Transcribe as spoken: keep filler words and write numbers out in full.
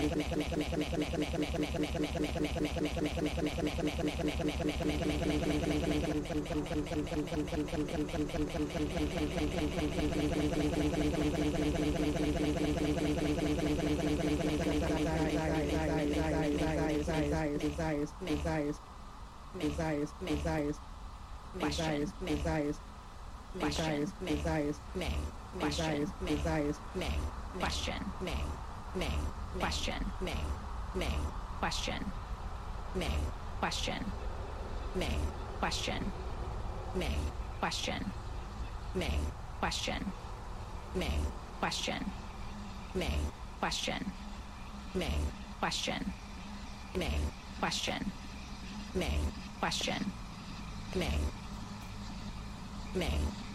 desires, desires, desires, desires, may, question, desires, may, question, may, may, question, may, may, question, may, question, may, question, may, question, may, question, may, question, may, question, may, question, may, question, may, question, may, may.